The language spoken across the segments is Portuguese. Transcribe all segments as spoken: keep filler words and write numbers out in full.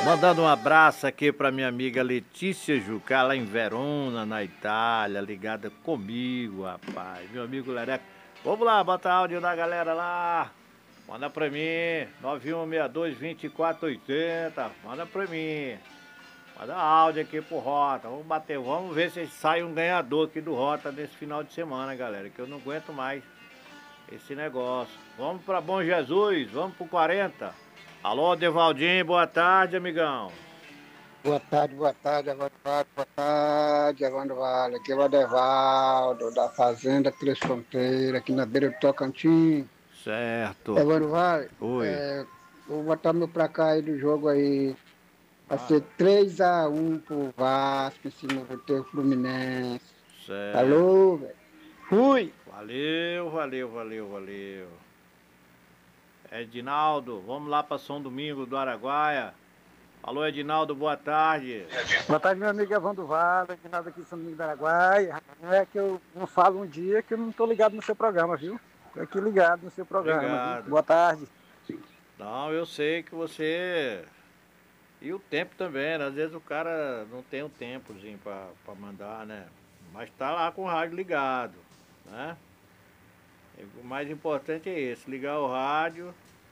Mandando um abraço aqui para minha amiga Letícia Jucá, lá em Verona, na Itália, ligada comigo, rapaz. Meu amigo Lereco. Vamos lá, bota áudio da galera lá. Manda pra mim, nove um seis dois, dois quatro oito zero. Manda pra mim. Manda áudio aqui pro Rota. Vamos bater, vamos ver se sai um ganhador aqui do Rota nesse final de semana, galera. Que eu não aguento mais esse negócio. Vamos pra Bom Jesus, vamos pro quarenta. Alô, Devaldinho, boa tarde, amigão. Boa tarde, boa tarde, Evandro Vale, boa tarde, Evandro Vale. Aqui é o Adevaldo, da Fazenda Três Fronteiras, aqui na beira do Tocantins. Certo. Evandro Vale, Oi. é, vou botar meu placar aí do jogo aí. Vai Ah, ser três a um pro Vasco, em cima do teu Fluminense. certo. Falou, velho. Fui! Valeu, valeu, valeu, valeu. Edinaldo, vamos lá para São Domingo do Araguaia. Alô, Edinaldo, boa tarde. Boa tarde, meu amigo Evandro Vale, de nada aqui em São Domingo do Araguaia. Não é que eu não falo um dia que eu não estou ligado no seu programa, viu? Estou aqui ligado no seu programa, Obrigado. viu? Boa tarde. Não, eu sei que você... E o tempo também, né? Às vezes o cara não tem um tempozinho pra, pra mandar, né? Mas tá lá com o rádio ligado, né? O mais importante é esse, ligar o rádio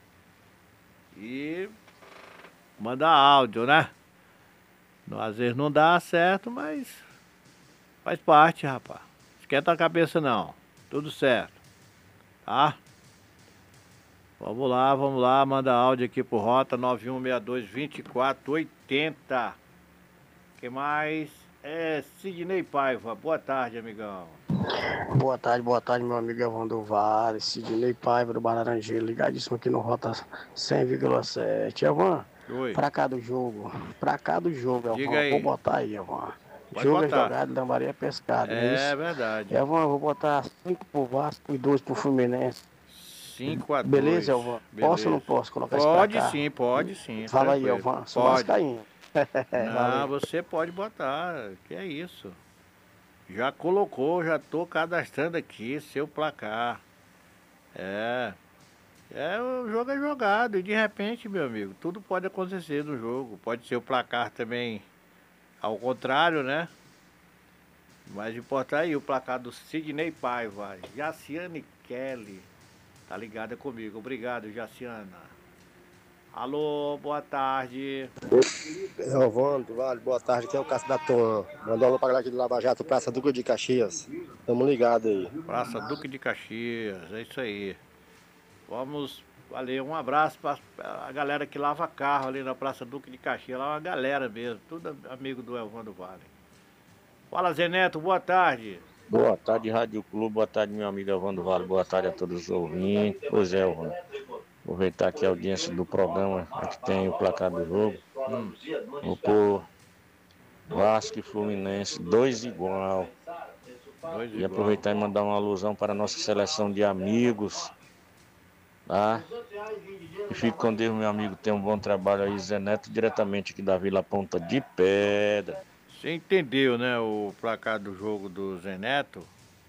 e mandar áudio, né? Às vezes não dá certo, mas faz parte, rapaz. Esquenta a cabeça não. Tudo certo. Tá? Vamos lá, vamos lá. Manda áudio aqui pro Rota nove um seis dois, dois quatro oito zero. Que mais? É Sidney Paiva. Boa tarde, amigão. Boa tarde, boa tarde, meu amigo Evandro Vale, Sidney Paiva do Banaranjeiro, ligadíssimo aqui no Rota cem vírgula sete. Evan, Oi. pra cá do jogo, pra cá do jogo, Evan, Diga aí. vou botar aí, Evan. Pode Jogo botar. é jogado, Lambari é pescado, não é É isso? verdade. Evan, vou botar cinco pro Vasco e dois pro Fluminense. cinco a dois. Beleza, Elvan? Posso ou não posso colocar isso pra Pode cá? sim, pode sim. Fala aí, Tranquilo. Elvan. Sou Pode. vascaíno. Não, Valeu. você pode botar. Que é isso. Já colocou, já tô cadastrando aqui seu placar. É. É, o jogo é jogado e de repente, meu amigo, tudo pode acontecer no jogo. Pode ser o placar também ao contrário, né? Mas importa aí o placar do Sidney Paiva. Jaciane Kelly. Tá ligada comigo. Obrigado, Jaciana. Alô, boa tarde. Evandro, vale, boa tarde, aqui é o Cássio da Tom. Mandou um alô pra galera aqui do Lava Jato, Praça Duca de Caxias. Tamo ligado aí. Praça Duque de Caxias, é isso aí. Vamos, valeu, um abraço pra a galera que lava carro ali na Praça Duque de Caxias. Lá é uma galera mesmo, tudo amigo do Evandro Vale. Fala, Zé Neto, boa tarde. Boa tarde, Rádio Clube. Boa tarde, meu amigo Evandro Vale. Boa tarde a todos os ouvintes. Pois é, Evandro. Aproveitar aqui a audiência do programa, aqui tem o placar do jogo. Hum. Vou pôr Vasco e Fluminense, dois igual. Dois E igual. aproveitar e mandar uma alusão para a nossa seleção de amigos. Tá? E fique com Deus, meu amigo. Tenha um bom trabalho aí, Zé Neto, diretamente aqui da Vila Ponta de Pedra. Você entendeu, né, o placar do jogo do Zé Neto?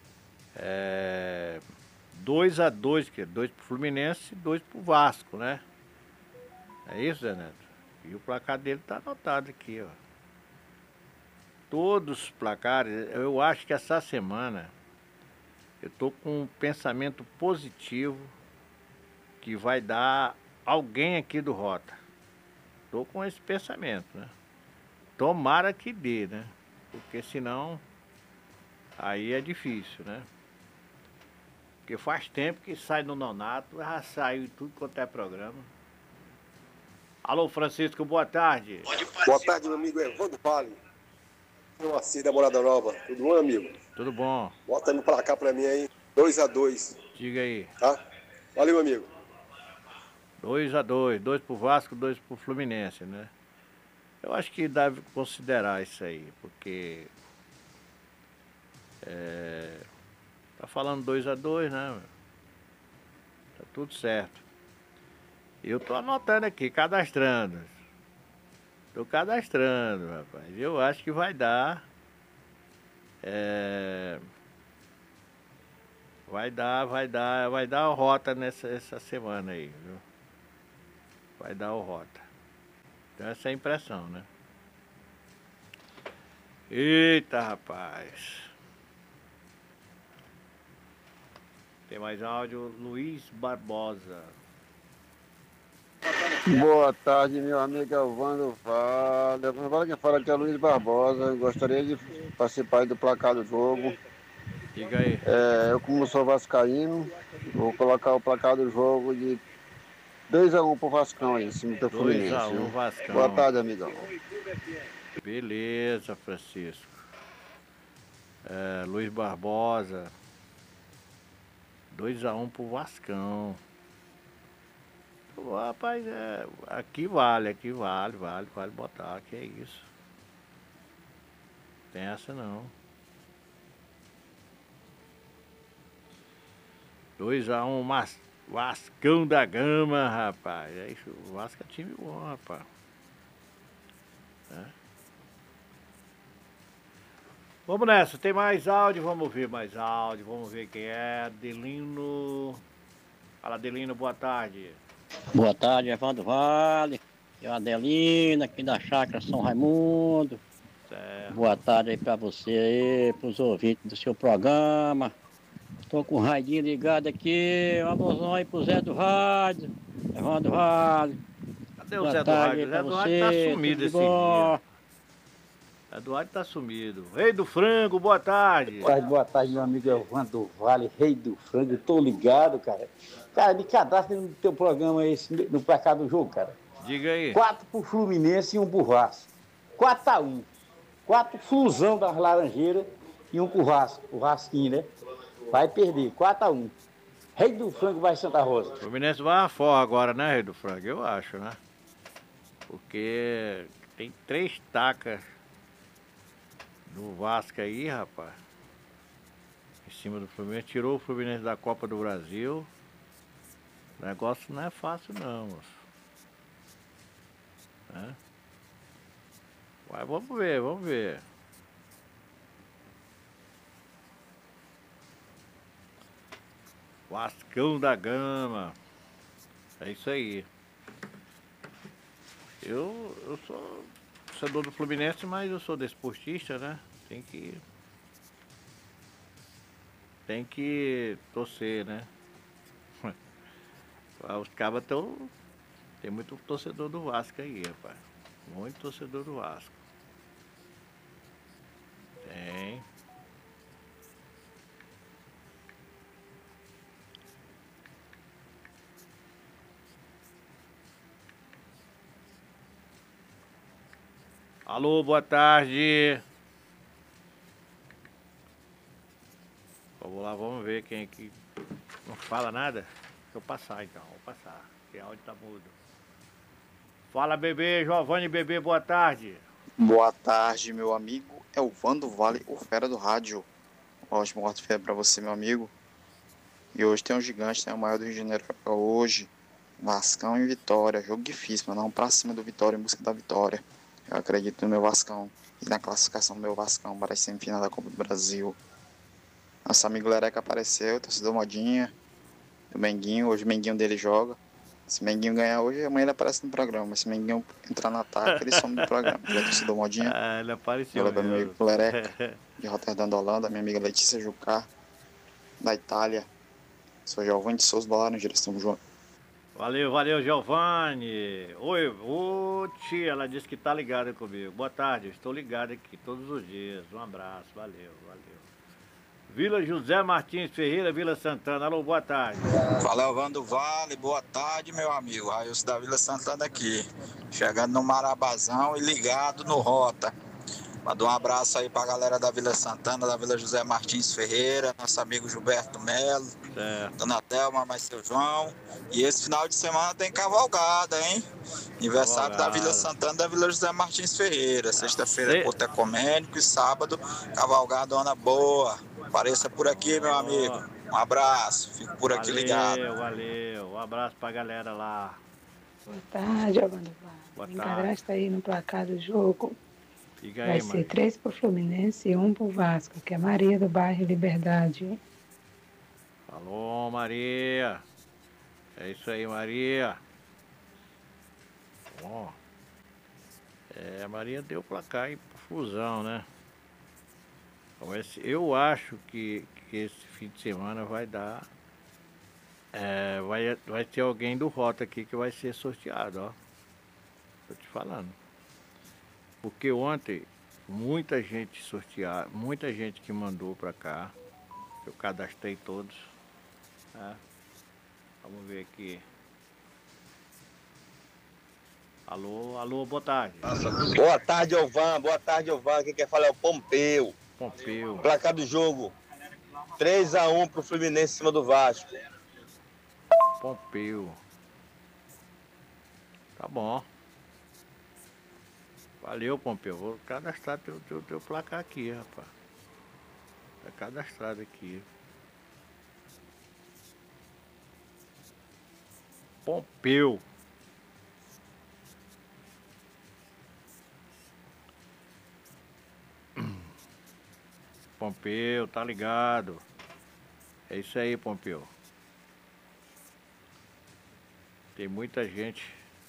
É dois a dois, que é dois pro Fluminense e dois pro Vasco, né? É isso, Zé Neto? E o placar dele tá anotado aqui, ó. Todos os placares, eu acho que essa semana eu tô com um pensamento positivo que vai dar alguém aqui do Rota. Tô com esse pensamento, né? Tomara que dê, né? Porque senão aí é difícil, né? Porque faz tempo que sai no Nonato, já saiu em tudo quanto é programa. Alô, Francisco, boa tarde. Boa tarde, meu amigo Evandro Vale. Eu Assis da Morada Nova. Tudo bom, amigo? Tudo bom? Bota aí no placar pra mim aí. dois a dois, Diga aí. tá? Valeu, amigo. dois a dois, dois pro Vasco, dois pro Fluminense, né? Eu acho que deve considerar isso aí, porque é, tá falando dois a dois, né? Tá tudo certo. Eu tô anotando aqui, cadastrando. Tô cadastrando, rapaz. Eu acho que vai dar. É, vai dar, vai dar, vai dar a rota nessa essa semana aí, viu? Vai dar o rota. Então essa é a impressão, né? Eita, rapaz. Tem mais áudio, Luiz Barbosa. Boa tarde, meu amigo Elvando Vale. Elvando Vale, quem fala aqui é Luiz Barbosa. Eu gostaria de participar aí do placar do jogo. Diga aí. É, eu, como sou vascaíno, vou colocar o placar do jogo de dois a um pro Vascão aí, em cima do Fluminense. dois a um viu? Vascão. Boa tarde, amigão. Beleza, Francisco. É, Luiz Barbosa. dois a um pro Vascão. Pô, rapaz, é, aqui vale, aqui vale, vale, vale botar, que é isso. Tem essa não. dois a um, mas Vascão da Gama, rapaz. É isso, o Vasco é time bom, rapaz. É. Vamos nessa, tem mais áudio, vamos ver mais áudio, vamos ver quem é. Adelino. Fala, Adelino, boa tarde. Boa tarde, Evandro Vale. Eu, Adelina, aqui da Chácara São Raimundo. Certo. Boa tarde aí pra você aí, pros ouvintes do seu programa. Tô com o radinho ligado aqui. Um alusão aí pro Zé do Rádio, Evandro Vale. Cadê o Boa Zé do tarde Rádio? O aí Zé pra do você, Rádio tá tudo sumido de esse bom. dia. Zé do Rádio tá sumido. Rei do Frango, boa tarde. Boa tarde, boa tarde, meu amigo Evandro Vale, Rei do Frango. Tô ligado, cara. Cara, me cadastra no teu programa esse, no placar do jogo, cara. Diga aí. Quatro pro Fluminense e um pro Vasco. quatro a um. Quatro flusão das Laranjeiras e um pro Vasco. O Vasquinho, né? Vai perder. quatro a um. Rei do Frango vai Santa Rosa. O Fluminense vai a forra agora, né, Rei do Frango? Eu acho, né? Porque tem três tacas do Vasco aí, rapaz. Em cima do Fluminense. Tirou o Fluminense da Copa do Brasil. O negócio não é fácil não, moço. É? Mas vamos ver, vamos ver. Vascão da Gama. É isso aí. Eu, eu sou torcedor do Fluminense, mas eu sou desportista, né? Tem que... Tem que torcer, né? Os cabas estão... Tem muito torcedor do Vasco aí, rapaz. Muito torcedor do Vasco. Tem. Alô, boa tarde. Vamos lá, vamos ver quem aqui não fala nada. Deixa eu passar então, vou passar. Que áudio tá mudo. Fala, bebê, Giovanni, bebê, boa tarde. Boa tarde, meu amigo Elvando Vale, o fera do rádio. Ótimo quarta-feira pra você, meu amigo. E hoje tem um gigante, né? O maior do Rio de Janeiro pra hoje. Vascão e Vitória. Jogo difícil, mas não pra cima do Vitória, em busca da vitória. Eu acredito no meu Vascão e na classificação do meu Vascão para a semifinal da Copa do Brasil. Nosso amigo Lereca apareceu, torcedor modinha do Menguinho. Hoje o Menguinho dele joga. Se o Menguinho ganhar hoje, amanhã ele aparece no programa. Se o Menguinho entrar no ataque, ele some do programa. Ele é torcedor modinha. Ah, ele apareceu. Eu levo meu amigo Lereca, de Rotterdam da Holanda, minha amiga Letícia Jucá, da Itália. Sou Giovanni de Souza da Laranjeira, estamos juntos. Valeu, valeu, Giovanni. Oi, ô tia, ela disse que tá ligada comigo. Boa tarde, estou ligado aqui todos os dias. Um abraço, valeu, valeu. Vila José Martins Ferreira, Vila Santana. Alô, boa tarde. Fala, Evandro Vale, boa tarde, meu amigo. Railson da Vila Santana aqui. Chegando no Marabazão e ligado no Rota. Manda um abraço aí pra galera da Vila Santana, da Vila José Martins Ferreira, nosso amigo Gilberto Melo, certo. Dona Thelma, mais seu João. E esse final de semana tem cavalgada, hein? Aniversário Cavalgada. da Vila Santana, da Vila José Martins Ferreira. Sexta-feira Se- é culto ecumênico e sábado, cavalgada Dona Boa. Apareça por aqui, meu amigo. Um abraço, fico por aqui valeu, ligado. valeu. Um abraço pra galera lá. Boa tarde, Evandro Vale. Boa Minha tarde. cadastra aí no placar do jogo. Diga Vai aí, ser mãe. três pro Fluminense e um pro Vasco, que é Maria do bairro Liberdade. Alô, Maria. É isso aí, Maria. Ó. É, a Maria deu o placar em Flusão, né? Então, esse, eu acho que, que esse fim de semana vai dar... É, vai, vai ter alguém do Rota aqui que vai ser sorteado, ó. Tô te falando. Porque ontem, muita gente sortear, muita gente que mandou pra cá. Eu cadastrei todos. Tá? Vamos ver aqui. Alô, alô, boa tarde. Boa tarde, Ovan. Boa tarde, Ovan. Quem quer falar é o Pompeu. Pompeu. Placar do jogo: três a um pro Fluminense em cima do Vasco. Pompeu. Tá bom. Valeu, Pompeu. Vou cadastrar teu, teu, teu placar aqui, rapaz. Tá cadastrado aqui. Pompeu. Pompeu, tá ligado? É isso aí, Pompeu. Tem muita gente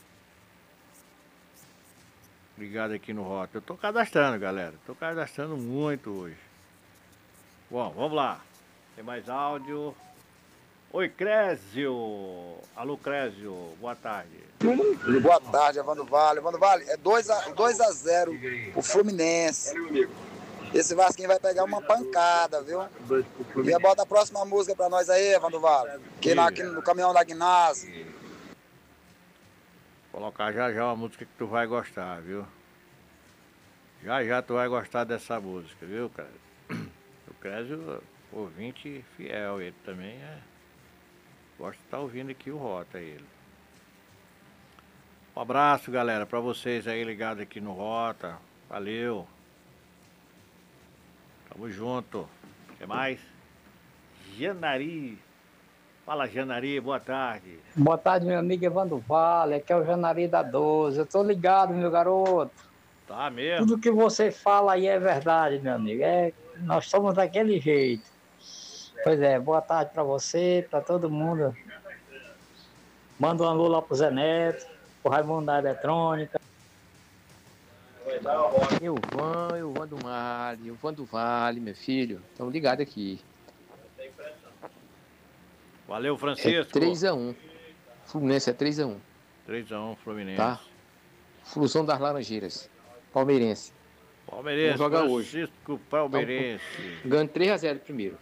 ligada aqui no Rota. Eu tô cadastrando, galera. Tô cadastrando muito hoje. Bom, vamos lá. Tem mais áudio. Oi, Crésio. Alô, Crésio. Boa tarde. Boa tarde, Evandro Vale. Evandro Vale, é dois a zero o Fluminense. Esse Vasquinho vai pegar uma pancada, viu? E bota a próxima música pra nós aí, Evandro Vale. Aqui, na, aqui no caminhão da Gnásio. Colocar já já uma música que tu vai gostar, viu? Já já tu vai gostar dessa música, viu, cara? O Crésio, ouvinte fiel, ele também é... Gosta de estar ouvindo aqui o Rota, ele. Um abraço, galera, pra vocês aí ligados aqui no Rota. Valeu. Tamo junto. O que mais? Janari. Fala, Janari, boa tarde. Boa tarde, meu amigo Evandro Vale. Aqui é o Janari da doze. Eu tô ligado, meu garoto. Tá mesmo? Tudo que você fala aí é verdade, meu amigo. É, nós somos daquele jeito. Pois é, boa tarde pra você, pra todo mundo. Manda um alô lá pro Zé Neto, pro Raimundo da Eletrônica. Eu Van, eu Van do Vale, eu Van do Vale, meu filho. Estão ligados aqui. Valeu, Francisco. É três a um. Fluminense é três a um. três a um, Fluminense. Tá? Flusão das Laranjeiras. Palmeirense. Palmeirense, Vamos jogar Francisco hoje. Palmeirense. Então, ganho três a zero primeiro.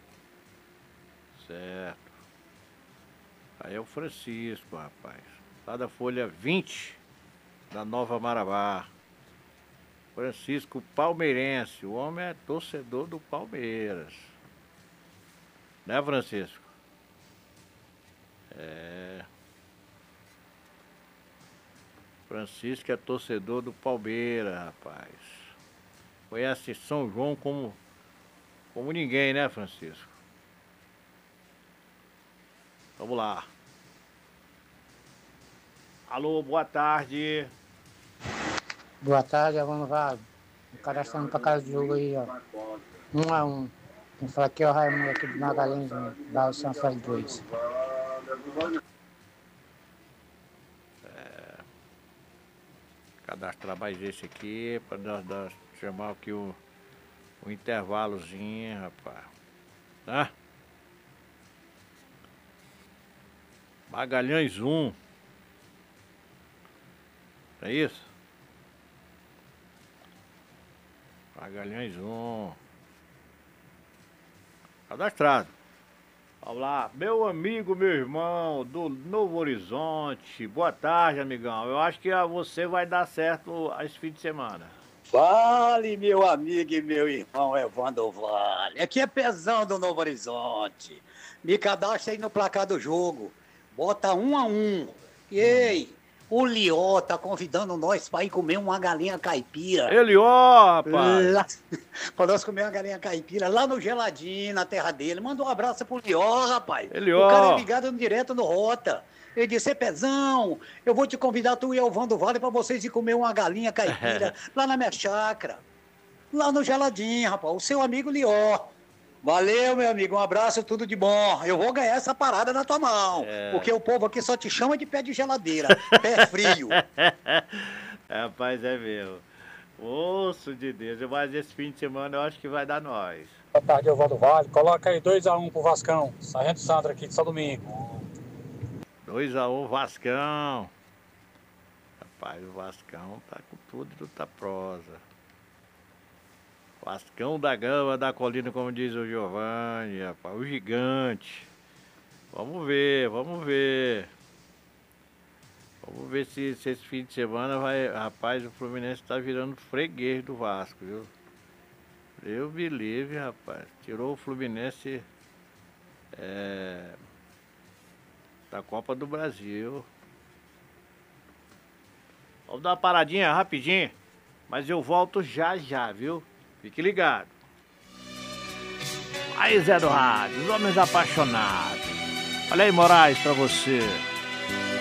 Certo. Aí é o Francisco, rapaz. Lá da Folha vinte, da Nova Marabá. Francisco Palmeirense. O homem é torcedor do Palmeiras. Né, Francisco? É. Francisco é torcedor do Palmeiras, rapaz. Conhece São João como, como ninguém, né, Francisco? Vamos lá. Alô, boa tarde. Boa tarde, Evandro Vale. O cara está indo pra casa de jogo aí, ó. Um a um. Quem fala aqui é o Raimundo aqui de Magalhães, né? Da São Félix dois. É, cadastrar mais esse aqui para nós, nós chamar aqui o, o intervalozinho, rapaz. Tá? Magalhães um. É isso? Magalhães um. Cadastrado. Vamos lá, meu amigo, meu irmão do Novo Horizonte. Boa tarde, amigão. Eu acho que a você vai dar certo esse fim de semana. Fale, meu amigo e meu irmão Evandro Vale. Aqui é Pezão do Novo Horizonte. Me cadastra aí no placar do jogo. Bota um a um. E ei, o Lió tá convidando nós para ir comer uma galinha caipira. Elió, rapaz! Lá, pra nós comer uma galinha caipira lá no Geladinho, na terra dele. Manda um abraço pro Lió, rapaz. Elió. O cara é ligado direto no Rota. Ele disse, Pezão, eu vou te convidar tu e o Evandro Vale para vocês ir comer uma galinha caipira lá na minha chácara. Lá no Geladinho, rapaz. O seu amigo Lió. Valeu, meu amigo, um abraço, tudo de bom. Eu vou ganhar essa parada na tua mão, É. porque o povo aqui só te chama de pé de geladeira, pé frio. Rapaz, é mesmo. Osso de Deus, mas esse fim de semana eu acho que vai dar nós. Boa tarde, Evaldo Vale. Coloca aí dois a um pro Vascão. Sargento Sandra aqui de São Domingo. dois a um Vascão. Rapaz, o Vascão tá com tudo e tudo tá prosa. Vascão da Gama, da Colina, como diz o Giovanni, rapaz, o gigante. Vamos ver, vamos ver. Vamos ver se, se esse fim de semana vai... Rapaz, o Fluminense tá virando freguês do Vasco, viu? Eu me livre, rapaz. Tirou o Fluminense é, da Copa do Brasil. Vamos dar uma paradinha rapidinho, mas eu volto já já, viu? Fique ligado. Aí, Zé do Rádio, os homens apaixonados. Olha aí, Moraes, pra você.